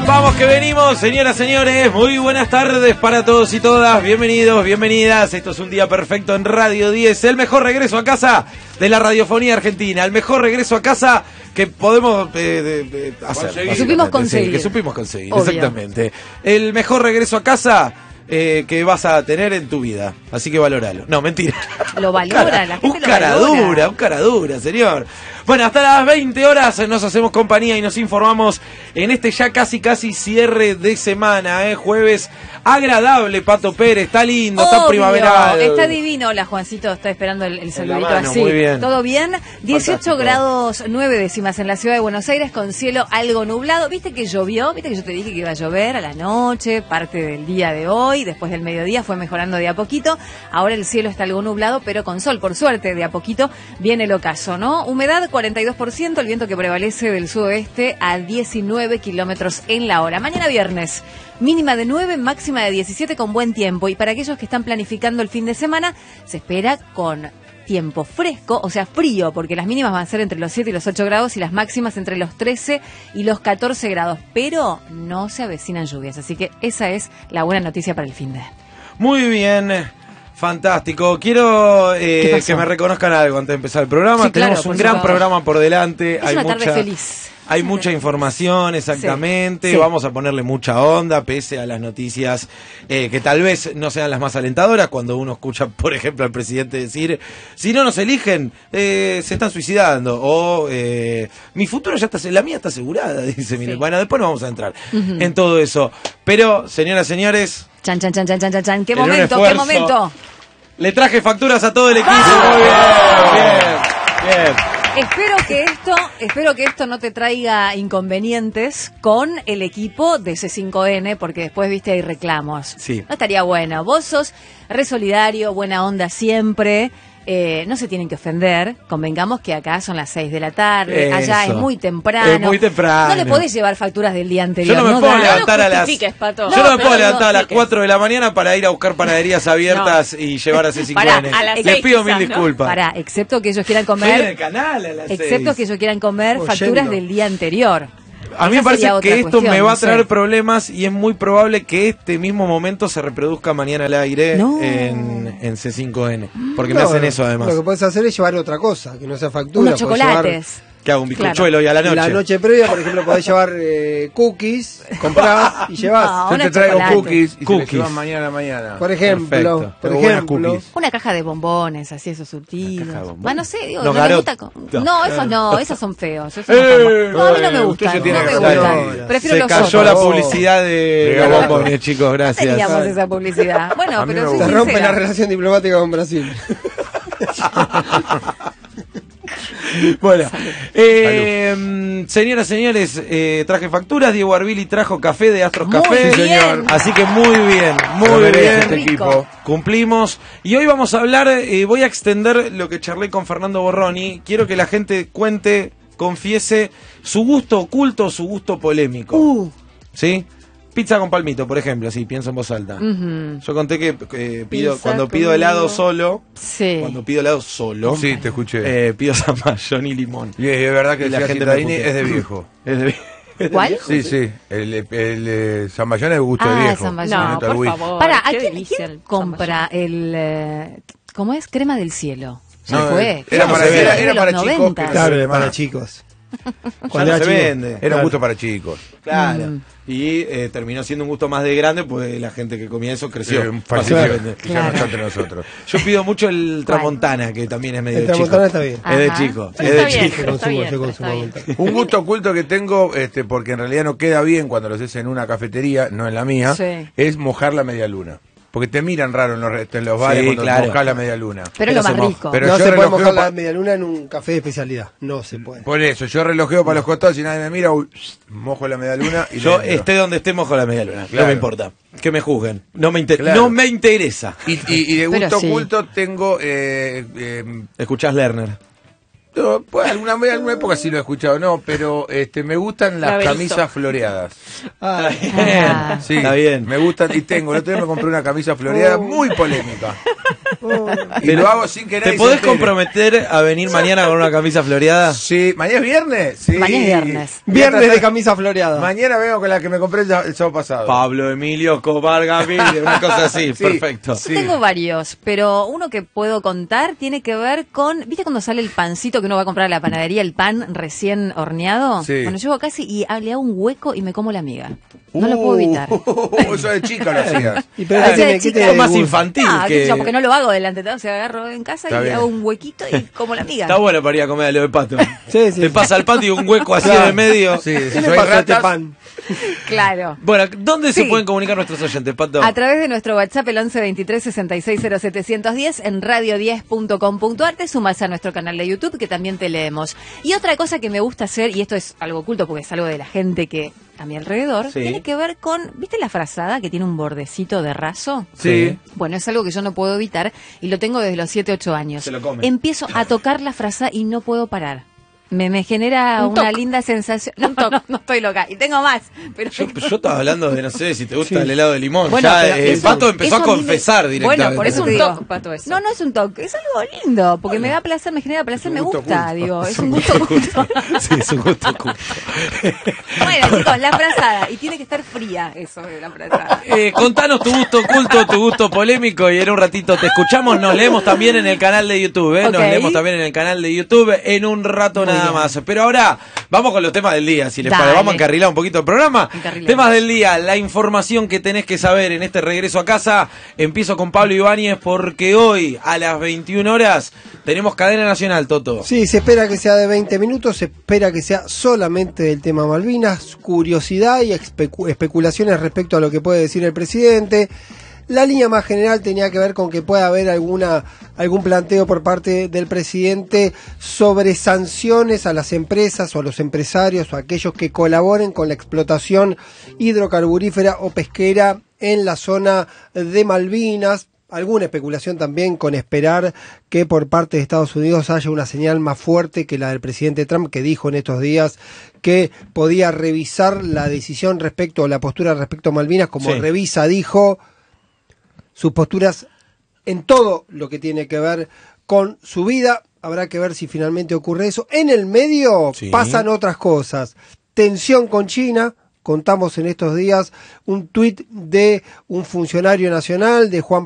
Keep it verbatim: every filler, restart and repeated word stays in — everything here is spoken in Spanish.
Vamos que venimos, señoras, señores, muy buenas tardes para todos y todas, bienvenidos, bienvenidas, esto es un día perfecto en Radio diez, el mejor regreso a casa de la radiofonía argentina, el mejor regreso a casa que podemos eh, de, de hacer. Que supimos conseguir. Sí, que supimos conseguir, Obvio. Exactamente. El mejor regreso a casa eh, que vas a tener en tu vida, así que valóralo. No, mentira. Lo valora, la gente Un lo cara valora. dura, un cara dura, señor. Bueno, hasta las veinte horas nos hacemos compañía y nos informamos en este ya casi casi cierre de semana, ¿eh? Jueves agradable, Pato Pérez, está lindo, está Obvio, primaveral. está divino. Hola, Juancito, está esperando el, el saludito mano, así. muy bien. ¿Todo bien? dieciocho Fantástico. grados nueve décimas en la ciudad de Buenos Aires con cielo algo nublado. ¿Viste que llovió? ¿Viste que yo te dije que iba a llover a la noche, parte del día de hoy, después del mediodía fue mejorando de a poquito? Ahora el cielo está algo nublado, pero con sol, por suerte, de a poquito viene el ocaso, ¿no? Humedad cuarenta y dos por ciento, el viento que prevalece del sudoeste a diecinueve kilómetros en la hora. Mañana viernes, mínima de nueve, máxima de diecisiete con buen tiempo. Y para aquellos que están planificando el fin de semana, se espera con tiempo fresco, o sea frío, porque las mínimas van a ser entre los siete y los ocho grados y las máximas entre los trece y los catorce grados. Pero no se avecinan lluvias, así que esa es la buena noticia para el fin de. Muy bien. Fantástico. Quiero ¿Qué eh, pasó? que me reconozcan algo antes de empezar el programa. Sí, claro, Tenemos un por gran supuesto. programa por delante. Es Hay una tarde mucha, feliz. Hay Es una mucha tarde información, exactamente. Sí, sí. Vamos a ponerle mucha onda, pese a las noticias eh, que tal vez no sean las más alentadoras. Cuando uno escucha, por ejemplo, al presidente decir, si no nos eligen, eh, se están suicidando. O eh, mi futuro ya está, la mía está asegurada, dice. Mire, Sí. bueno, después nos vamos a entrar Ujú. en todo eso. Pero, señoras, señores, Chan, chan, chan, chan, chan, chan, chan. ¿Qué En un momento? ¿Qué esfuerzo. momento? le traje facturas a todo el equipo. ¡Vamos! Muy bien, bien, bien. Espero que esto, espero que esto no te traiga inconvenientes con el equipo de C cinco N, porque después, viste, hay reclamos. Sí. No estaría bueno. Vos sos re solidario, buena onda siempre. Eh, no se tienen que ofender. Convengamos que acá son las seis de la tarde. Allá Eso. es muy temprano. Es muy temprano. No le podés llevar facturas del día anterior. Yo no me ¿no? puedo Da- levantar a las justifiques, Pato. Yo No, no me pero puedo no levantar a las justifiques. cuatro de la mañana para ir a buscar panaderías abiertas y llevar a C cinco N. Pará, a las Les seis pido mil quizás, ¿no? disculpas. Pará, excepto que ellos quieran Estoy en comer, el canal a las excepto seis. que ellos quieran comer Oyendo. facturas del día anterior. A mí me Esa parece sería que otra esto cuestión, me va a no sé. traer problemas y es muy probable que este mismo momento se reproduzca mañana al aire No. en, en C cinco N. Porque me No, hacen eso además. Lo que puedes hacer es llevar otra cosa, que no sea factura. Unos podés llevar- chocolates. Que hago un Claro. bizcochuelo hoy a la noche. La noche previa, por ejemplo, podés llevar eh, cookies, comprás y llevas. No, Yo unos te traigo chocolates. cookies y Cookies. se los llevan mañana a mañana. Por ejemplo, Perfecto. por Tengo buenas ejemplo. cookies. Una caja de bombones, así esos surtidos. Una caja de bombones. Bueno, no sé, digo, Los no me garot- gusta. con- No. No, esos no, esos son feos. Esos Eh, no, están buenos. No, a mí no me usted gustan. se tiene No me que gustan. salir. Prefiero Se los cayó otros. la otros. publicidad de, de De bombones, chicos, gracias. Teníamos esa publicidad. Bueno, A mí pero me soy Se rompe la sincera. relación diplomática con Brasil. Bueno, eh, señoras, señores, eh, traje facturas. Diego Arbili trajo café de Astros Muy Café. bien. señor. Así que muy bien, muy Lo merece bien. este Rico. equipo. Cumplimos. Y hoy vamos a hablar, eh, voy a extender lo que charlé con Fernando Borroni. Quiero que la gente cuente, confiese su gusto oculto, su gusto polémico. Uh. ¿Sí? Pizza con palmito, por ejemplo, sí, pienso en voz alta. Ujú. Yo conté que eh, pido, Pizza cuando pido conmigo. helado solo, Sí. cuando pido helado solo, Sí, te escuché. eh, pido zamballón y limón. Y es verdad que Y el la gente me Ciudadini putea. es de viejo. Es de- ¿Cuál? Sí, sí. El, el, el Zamballón es gusto Ah, de viejo. Zamballón. No, Minuto al por whisky. favor. Para, ¿a qué quién, delicia quién el compra el. eh, ¿Cómo es? Crema del cielo. Ya No, fue. era ¿Qué para- vamos a era- hacer? era De para los chicos noventa. que- Claro, Claro, para más. chicos. Ya Cuando no era se chico. vende. Era Claro. un gusto para chicos. Claro. Mm. Y eh, terminó siendo un gusto más de grande, pues la gente que comía eso creció. Sí, un básicamente. falsificio. Y ya no está entre nosotros. Yo pido mucho el tramontana, que también es medio El chico. tramontana está bien. Es de Ajá. chico. Pero Es de está bien, chico. pero está Consumo, bien, yo pero consumo está bien. montana. Un gusto oculto que tengo, este, porque en realidad no queda bien cuando lo haces en una cafetería, no en la mía, Sí. es mojar la media luna. Porque te miran raro en los, rest- en los bares Sí, cuando claro. mojas la media luna. Pero es lo Pero más se moja. rico. Pero no yo se puede relojeo mojar pa- la media luna en un café de especialidad. No se puede. Por eso, yo relojeo para los costados y nadie me mira, uy, mojo la media luna y Yo le entro. esté donde esté, mojo la media luna. No Claro. me importa. Que me juzguen. No me, inter- Claro. no me interesa. Y, y, y de Pero gusto sí. oculto tengo... Eh, eh, Escuchás Lerner. no, pues alguna, alguna época sí lo he escuchado, no, pero este, me gustan las Laberinto. camisas floreadas. Ah, Ah. Sí, Está bien. me gustan y tengo. El otro día me compré una camisa floreada Oh. muy polémica. Oh. Y lo hago sin que nadie ¿Te podés se entere. comprometer a venir mañana con una camisa floreada? Sí, ¿mañana es viernes? Sí. Mañana es viernes. Viernes de camisa floreada. Mañana vengo con la que me compré el, el sábado pasado. Pablo Emilio Cobar Gaviria, una cosa así, Sí. perfecto. Sí. Yo tengo varios, pero uno que puedo contar tiene que ver con, ¿viste cuando sale el pancito que uno va a comprar a la panadería, el pan recién horneado? Sí. Bueno, llego casi y ah, le hago un hueco y me como la miga. No lo puedo evitar. Uh, eso de chica lo hacías. ¿Y pero Ah, qué tiene, de qué chica. tiene Es más de gusto? infantil Ah, qué que... sé yo, porque no lo hago delante de todos, o sea, agarro en casa Está y bien. hago un huequito y como la miga. Está bueno para ir a comer a lo de pato. Sí, sí. Te pasa el pato y un hueco así Claro. en el medio. Sí, ¿Qué si le soy pasa a este ratas, pan? Claro. Bueno, ¿dónde se Sí. pueden comunicar nuestros oyentes, Pato? A través de nuestro WhatsApp, el once veintitrés sesenta y seis cero setecientos diez, en radio diez punto com punto ar, te sumas a nuestro canal de YouTube, que también te leemos. Y otra cosa que me gusta hacer, y esto es algo oculto porque es algo de la gente que a mi alrededor, Sí. tiene que ver con, ¿viste la frazada que tiene un bordecito de raso? Sí. Bueno, es algo que yo no puedo evitar y lo tengo desde los siete, ocho años. Se lo come. Empiezo a tocar la frazada y no puedo parar. Me, me genera Un una toc. linda sensación. No, no, no estoy loca. Y tengo más. Pero Yo, yo estaba hablando de, no sé, si te gusta Sí. el helado de limón. Bueno, ya pero el eso- Pato empezó eso a a mí me- confesar directamente. Bueno, por eso Es te un digo. toque, Pato, eso. No, no es un toque, es algo lindo, porque me da placer, me genera placer, un me gusto gusta, oculto. digo, es un gusto oculto. Sí, es un gusto oculto. Bueno, chicos, la frazada, y tiene que estar fría eso de la frazada. Eh, contanos tu gusto oculto, tu gusto polémico y en un ratito te escuchamos. Nos leemos también en el canal de YouTube, ¿eh? Nos Ok. leemos también en el canal de YouTube en un rato Muy nada bien. más. Pero ahora vamos con los temas del día, si les Dale. parece. Vamos a encarrilar un poquito el programa. Encarrilemos. Temas del día, la información que tenés que saber en este regreso a casa. Empiezo con Pablo Ibáñez porque hoy a las veintiuna horas tenemos cadena nacional, Toto. Sí, se espera que sea de veinte minutos, se espera que sea solamente del tema Malvinas, curiosidad y especu- especulaciones respecto a lo que puede decir el presidente. La línea más general tenía que ver con que pueda haber alguna algún planteo por parte del presidente sobre sanciones a las empresas o a los empresarios o a aquellos que colaboren con la explotación hidrocarburífera o pesquera en la zona de Malvinas. Alguna especulación también con esperar que por parte de Estados Unidos haya una señal más fuerte que la del presidente Trump, que dijo en estos días que podía revisar la decisión respecto a la postura respecto a Malvinas, como Sí. revisa, dijo, sus posturas en todo lo que tiene que ver con su vida. Habrá que ver si finalmente ocurre eso. En el medio Sí. pasan otras cosas. Tensión con China. Contamos en estos días un tuit de un funcionario nacional, de Juan